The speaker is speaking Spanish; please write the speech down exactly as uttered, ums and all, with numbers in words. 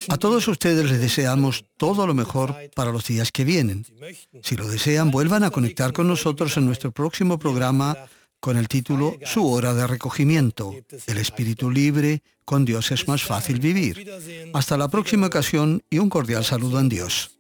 A todos ustedes les deseamos todo lo mejor para los días que vienen. Si lo desean, vuelvan a conectar con nosotros en nuestro próximo programa con el título Su hora de recogimiento. El espíritu libre, con Dios es más fácil vivir. Hasta la próxima ocasión y un cordial saludo en Dios.